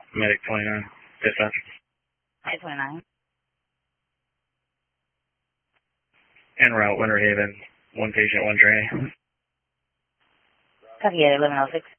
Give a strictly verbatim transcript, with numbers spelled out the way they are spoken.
Medic twenty-nine, dispatch. Medic twenty-nine. En route, Winter Haven, one patient, one trainee. Copy at eleven oh six.